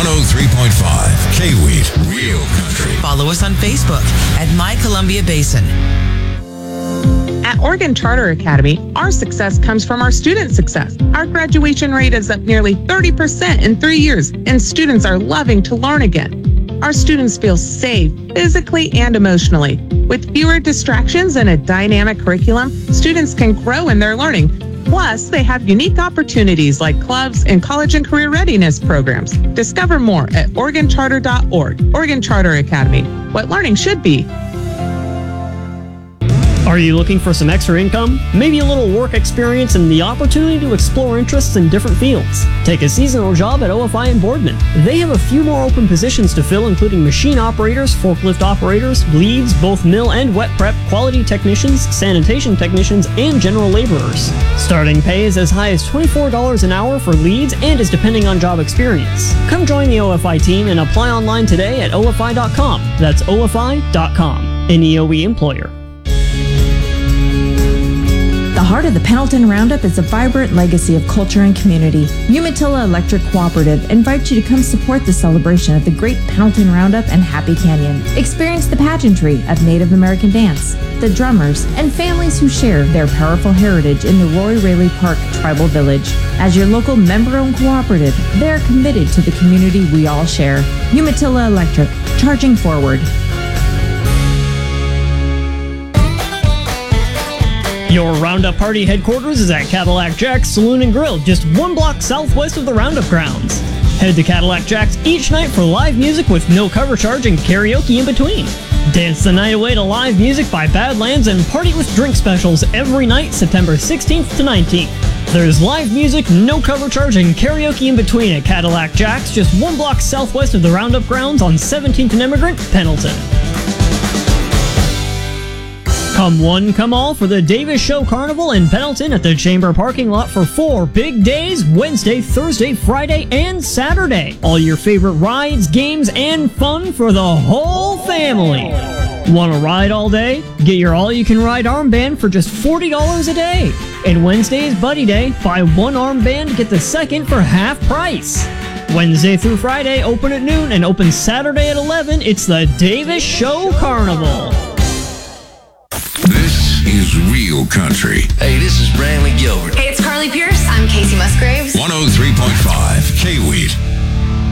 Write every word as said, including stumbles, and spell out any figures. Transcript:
one oh three point five K-Wheat, Real Country. Follow us on Facebook at My Columbia Basin. At Oregon Charter Academy, our success comes from our student success. Our graduation rate is up nearly thirty percent in three years, and students are loving to learn again. Our students feel safe physically and emotionally. With fewer distractions and a dynamic curriculum, students can grow in their learning. Plus, they have unique opportunities like clubs and college and career readiness programs. Discover more at Oregon Charter dot org. Oregon Charter Academy, what learning should be. Are you looking for some extra income? Maybe a little work experience and the opportunity to explore interests in different fields? Take a seasonal job at O F I in Boardman. They have a few more open positions to fill, including machine operators, forklift operators, leads, both mill and wet prep, quality technicians, sanitation technicians, and general laborers. Starting pay is as high as twenty-four dollars an hour for leads and is depending on job experience. Come join the O F I team and apply online today at O F I dot com. That's O F I dot com. An E O E employer. The heart of the Pendleton Roundup is a vibrant legacy of culture and community. Umatilla Electric Cooperative invites you to come support the celebration of the great Pendleton Roundup and Happy Canyon. Experience the pageantry of Native American dance, the drummers, and families who share their powerful heritage in the Roy Raley Park Tribal Village. As your local member-owned cooperative, they are committed to the community we all share. Umatilla Electric, charging forward. Your Roundup Party headquarters is at Cadillac Jack's Saloon and Grill, just one block southwest of the Roundup grounds. Head to Cadillac Jack's each night for live music with no cover charge and karaoke in between. Dance the night away to live music by Badlands and party with drink specials every night September sixteenth to nineteenth. There's live music, no cover charge, and karaoke in between at Cadillac Jack's, just one block southwest of the Roundup grounds on seventeenth and Immigrant, Pendleton. Come one, come all for the Davis Show Carnival in Pendleton at the Chamber parking lot for four big days, Wednesday, Thursday, Friday, and Saturday. All your favorite rides, games, and fun for the whole family. Want to ride all day? Get your all-you-can-ride armband for just forty dollars a day. And Wednesday's Buddy Day. Buy one armband, get the second for half price. Wednesday through Friday, open at noon, and open Saturday at eleven. It's the Davis Show Carnival. This is Real Country. Hey, this is Brantley Gilbert. Hey, it's Carly Pierce. I'm Casey Musgraves. one oh three point five K-Wheat.